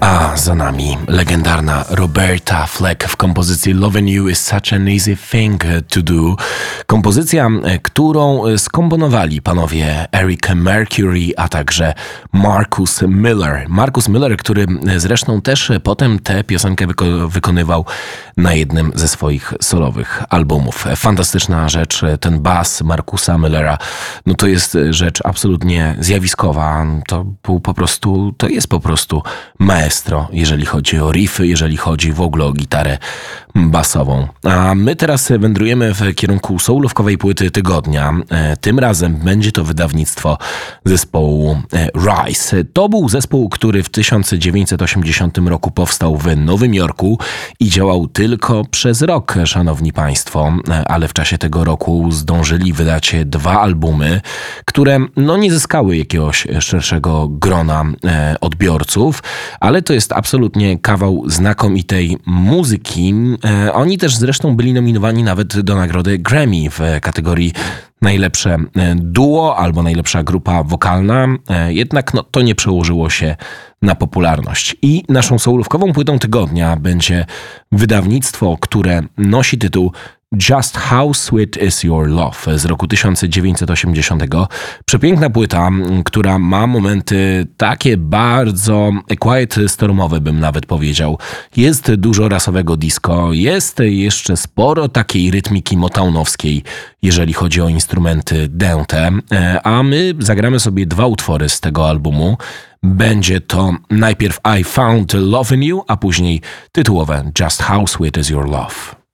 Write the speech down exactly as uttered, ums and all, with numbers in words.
A za nami legendarna Roberta Fleck w kompozycji Loving You is such an easy thing to do. Kompozycja, którą skomponowali panowie Eric Mercury, a także Marcus Miller. Marcus Miller, który zresztą też potem tę piosenkę wyko- wykonywał na jednym ze swoich solowych albumów. Fantastyczna rzecz, ten bas Marcusa Millera, no to jest rzecz absolutnie zjawiskowa. To był po prostu, to jest po prostu maestro, jeżeli chodzi o riffy, jeżeli chodzi w ogóle o gitarę basową. A my teraz wędrujemy w kierunku soulówkowej płyty tygodnia. Tym razem będzie to wydawnictwo zespołu Rise. To był zespół, który w tysiąc dziewięćset osiemdziesiątym roku powstał w Nowym Jorku i działał tylko przez rok, szanowni państwo, ale w czasie tego roku zdążyli wydać dwa albumy, które no nie zyskały jakiegoś szerszego grona odbiorców, ale to jest absolutnie kawał znakomitej muzyki. Oni też zresztą byli nominowani nawet do nagrody Grammy w kategorii najlepsze duo albo najlepsza grupa wokalna, jednak no, to nie przełożyło się na popularność. I naszą soulówkową płytą tygodnia będzie wydawnictwo, które nosi tytuł Just How Sweet Is Your Love z roku tysiąc dziewięćset osiemdziesiątego. Przepiękna płyta, która ma momenty takie bardzo quiet stormowe, bym nawet powiedział. Jest dużo rasowego disco, jest jeszcze sporo takiej rytmiki motownowskiej, jeżeli chodzi o instrumenty dęte, a my zagramy sobie dwa utwory z tego albumu. Będzie to najpierw I Found Love in You, a później tytułowe Just How Sweet Is Your Love.